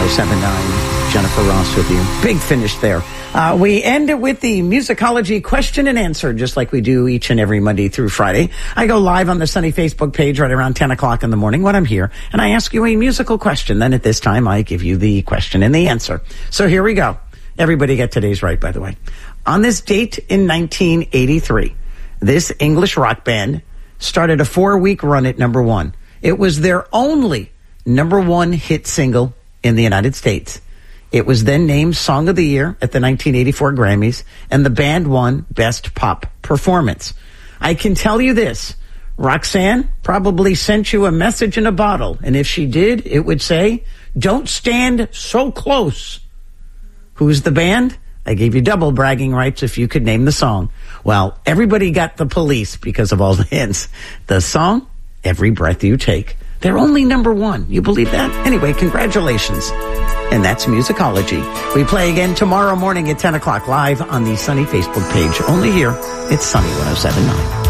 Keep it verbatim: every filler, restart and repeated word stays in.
oh seven point nine. Jennifer Ross with you. Big finish there. Uh, we end it with the Musicology question and answer, just like we do each and every Monday through Friday. I go live on the Sunny Facebook page right around ten o'clock in the morning when I'm here, and I ask you a musical question. Then at this time, I give you the question and the answer. So here we go. Everybody get today's right, by the way. On this date in nineteen eighty-three, this English rock band started a four-week run at number one. It was their only number one hit single in the United States. It was then named Song of the Year at the nineteen eighty-four Grammys, and the band won Best Pop Performance. I can tell you this, Roxanne probably sent you a message in a bottle, and if she did, it would say, "Don't stand so close." Who's the band? I gave you double bragging rights if you could name the song. Well, everybody got The Police because of all the hints. The song, Every Breath You Take. They're only number one. You believe that? Anyway, congratulations. And that's Musicology. We play again tomorrow morning at ten o'clock live on the Sunny Facebook page. Only here, it's Sunny one oh seven point nine.